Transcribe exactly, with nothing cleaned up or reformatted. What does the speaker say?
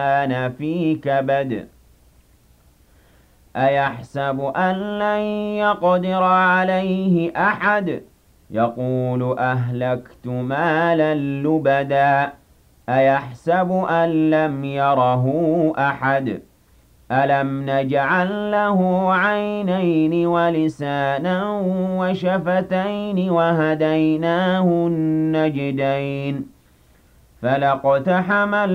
الْإِنسَانَ فِي كَبَدٍ أَيَحْسَبُ أَن لَّن يَقْدِرَ عَلَيْهِ أَحَدٌ يَقُولُ أَهْلَكْتُ مَالًا لُّبَدًا أَيَحْسَبُ أَن لَّمْ يَرَهُ أَحَدٌ أَلَمْ نَجْعَل لَّهُ عَيْنَيْنِ وَلِسَانًا وَشَفَتَيْنِ وَهَدَيْنَاهُ النَّجْدَيْنِ فَلَا اقْتَحَمَ